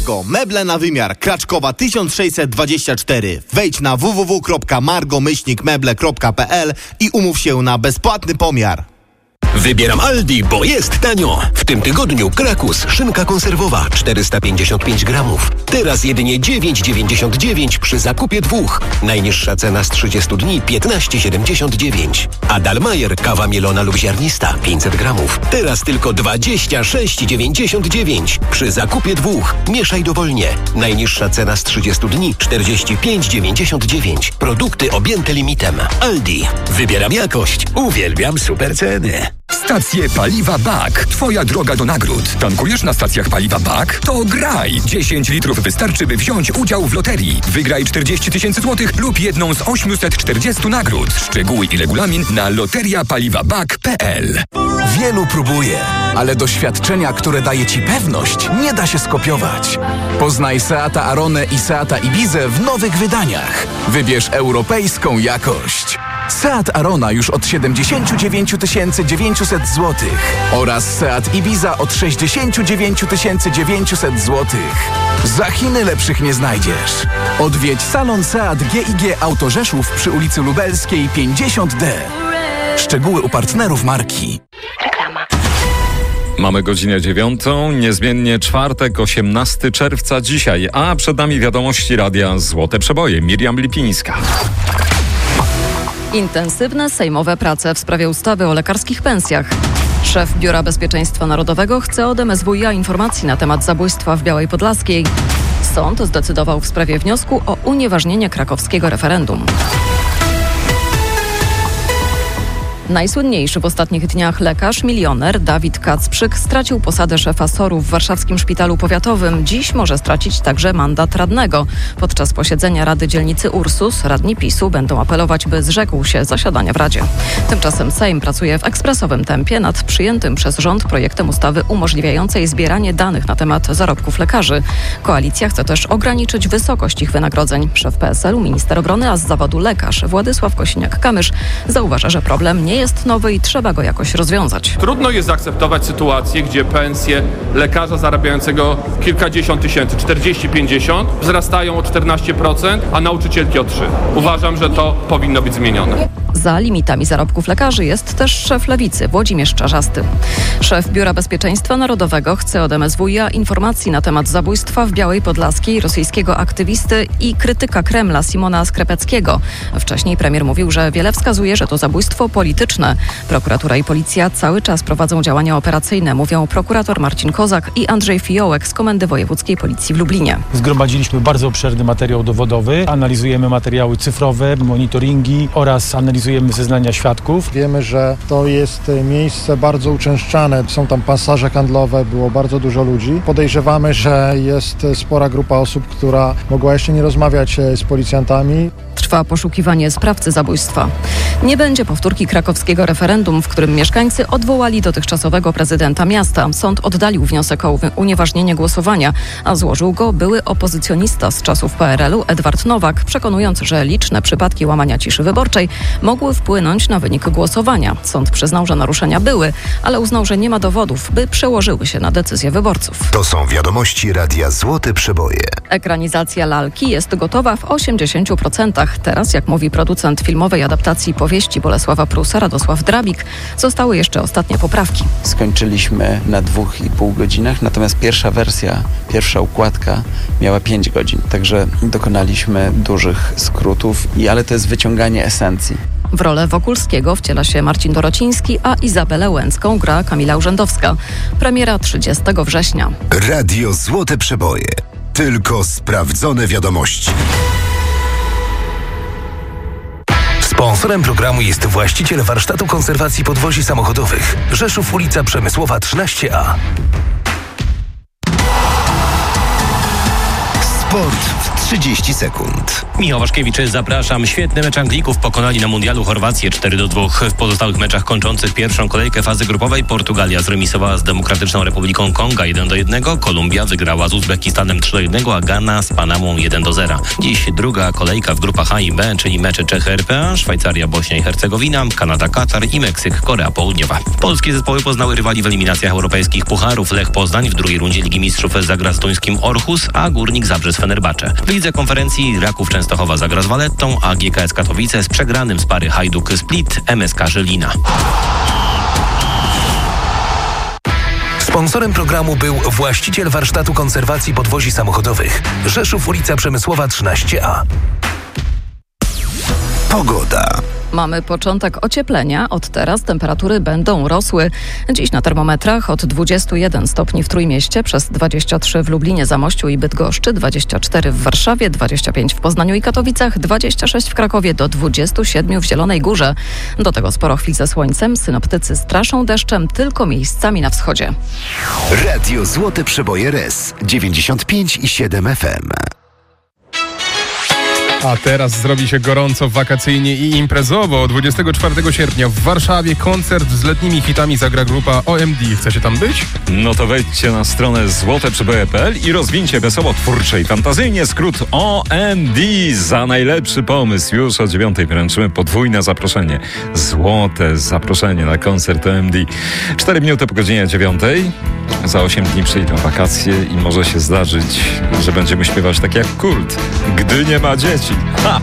Margo, meble na wymiar, Kraczkowa 1624. Wejdź na www.margo-meble.pl i umów się na bezpłatny pomiar. Wybieram Aldi, bo jest tanio. W tym tygodniu Krakus, szynka konserwowa 455 gramów. Teraz jedynie 9,99 przy zakupie 2. Najniższa cena z 30 dni 15,79. A Dalmajer, kawa mielona lub ziarnista 500 gramów. Teraz tylko 26,99 przy zakupie 2. Mieszaj dowolnie. Najniższa cena z 30 dni 45,99. Produkty objęte limitem. Aldi. Wybieram jakość. Uwielbiam super ceny. Stacje Paliwa BAK. Twoja droga do nagród. Tankujesz na stacjach Paliwa BAK? To graj! 10 litrów wystarczy, by wziąć udział w loterii. Wygraj 40 000 złotych lub jedną z 840 nagród. Szczegóły i regulamin na loteriapaliwabak.pl. Wielu próbuje, ale doświadczenia, które daje Ci pewność, nie da się skopiować. Poznaj Seata Aronę i Seata Ibizę w nowych wydaniach. Wybierz europejską jakość. Seat Arona już od 79 900 zł oraz Seat Ibiza od 69 900 zł. Za Chiny lepszych nie znajdziesz. Odwiedź salon Seat GIG Auto Rzeszów przy ulicy Lubelskiej 50D. Szczegóły u partnerów marki. Reklama. Mamy godzinę 9, niezmiennie czwartek, 18 czerwca dzisiaj, a przed nami wiadomości radia Złote Przeboje. Miriam Lipińska. Intensywne sejmowe prace w sprawie ustawy o lekarskich pensjach. Szef Biura Bezpieczeństwa Narodowego chce od MSWiA informacji na temat zabójstwa w Białej Podlaskiej. Sąd zdecydował w sprawie wniosku o unieważnienie krakowskiego referendum. Najsłynniejszy w ostatnich dniach lekarz, milioner Dawid Kacprzyk stracił posadę szefa SOR-u w warszawskim szpitalu powiatowym. Dziś może stracić także mandat radnego. Podczas posiedzenia Rady Dzielnicy Ursus radni PiS-u będą apelować, by zrzekł się zasiadania w Radzie. Tymczasem Sejm pracuje w ekspresowym tempie nad przyjętym przez rząd projektem ustawy umożliwiającej zbieranie danych na temat zarobków lekarzy. Koalicja chce też ograniczyć wysokość ich wynagrodzeń. Szef PSL-u, minister obrony, a z zawodu lekarz Władysław Kosiniak-Kamysz zauważa, że problem nie jest nowy i trzeba go jakoś rozwiązać. Trudno jest zaakceptować sytuację, gdzie pensje lekarza zarabiającego kilkadziesiąt tysięcy, 40-50, wzrastają o 14%, a nauczycielki o 3%. Uważam, że to powinno być zmienione. Za limitami zarobków lekarzy jest też szef Lewicy, Włodzimierz Czarzasty. Szef Biura Bezpieczeństwa Narodowego chce od MSWiA informacji na temat zabójstwa w Białej Podlaskiej rosyjskiego aktywisty i krytyka Kremla Simona Skrepeckiego. Wcześniej premier mówił, że wiele wskazuje, że to zabójstwo polityczne. Prokuratura i policja cały czas prowadzą działania operacyjne, mówią prokurator Marcin Kozak i Andrzej Fiołek z Komendy Wojewódzkiej Policji w Lublinie. Zgromadziliśmy bardzo obszerny materiał dowodowy, analizujemy materiały cyfrowe, monitoringi oraz analizujemy zeznania świadków. Wiemy, że to jest miejsce bardzo uczęszczane, są tam pasaże handlowe, było bardzo dużo ludzi. Podejrzewamy, że jest spora grupa osób, która mogła jeszcze nie rozmawiać z policjantami. Trwa poszukiwanie sprawcy zabójstwa. Nie będzie powtórki krakowskiego referendum, w którym mieszkańcy odwołali dotychczasowego prezydenta miasta. Sąd oddalił wniosek o unieważnienie głosowania, a złożył go były opozycjonista z czasów PRL-u Edward Nowak, przekonując, że liczne przypadki łamania ciszy wyborczej mogły wpłynąć na wynik głosowania. Sąd przyznał, że naruszenia były, ale uznał, że nie ma dowodów, by przełożyły się na decyzję wyborców. To są wiadomości radia Złote Przeboje. Ekranizacja Lalki jest gotowa w 80%. Teraz, jak mówi producent filmowej adaptacji powieści Bolesława Prusa, Radosław Drabik, zostały jeszcze ostatnie poprawki. Skończyliśmy na 2,5 godzinach, natomiast pierwsza wersja, pierwsza układka miała 5 godzin. Także dokonaliśmy dużych skrótów, ale to jest wyciąganie esencji. W rolę Wokulskiego wciela się Marcin Dorociński, a Izabelę Łęcką gra Kamila Urzędowska. Premiera 30 września. Radio Złote Przeboje. Tylko sprawdzone wiadomości. Sponsorem programu jest właściciel warsztatu konserwacji podwozi samochodowych. Rzeszów, ulica Przemysłowa 13A. Sport w 30 sekund. Michał Waszkiewicz, zapraszam. Świetny mecz Anglików pokonali na mundialu Chorwację 4-2. W pozostałych meczach kończących pierwszą kolejkę fazy grupowej Portugalia zremisowała z Demokratyczną Republiką Konga 1-1, Kolumbia wygrała z Uzbekistanem 3-1, a Ghana z Panamą 1-0. Dziś druga kolejka w grupach A i B, czyli mecze Czechy-RPA, Szwajcaria, Bośnia i Hercegowina, Kanada-Katar i Meksyk, Korea Południowa. Polskie zespoły poznały rywali w eliminacjach europejskich pucharów. Lech Poznań w drugiej rundzie Ligi Mistrzów zagra z duńskim Orhus, a Górnik Zabrze z Fenerbahce. W lidze konferencji Raków Częstochowa zagra z Valettą, a GKS Katowice z przegranym z pary Hajduk Split MSK Żylina. Sponsorem programu był właściciel warsztatu konserwacji podwozi samochodowych. Rzeszów, ulica Przemysłowa 13A. Pogoda. Mamy początek ocieplenia. Od teraz temperatury będą rosły. Dziś na termometrach od 21 stopni w Trójmieście, przez 23 w Lublinie, Zamościu i Bydgoszczy, 24 w Warszawie, 25 w Poznaniu i Katowicach, 26 w Krakowie, do 27 w Zielonej Górze. Do tego sporo chwil ze słońcem. Synoptycy straszą deszczem tylko miejscami na wschodzie. Radio Złote Przeboje RES 95,7 FM. A teraz zrobi się gorąco, wakacyjnie i imprezowo. 24 sierpnia w Warszawie koncert z letnimi hitami zagra grupa OMD. Chcecie tam być? No to wejdźcie na stronę złoteprzeboje.pl i rozwincie wesoło, twórcze i fantazyjnie skrót OMD za najlepszy pomysł. Już o 9:00 wręczymy podwójne zaproszenie. Złote zaproszenie na koncert OMD. 4 minuty po godzinie 9:00. Za 8 dni przyjdą wakacje i może się zdarzyć, że będziemy śpiewać tak jak Kult. Gdy nie ma dzieci. Ha!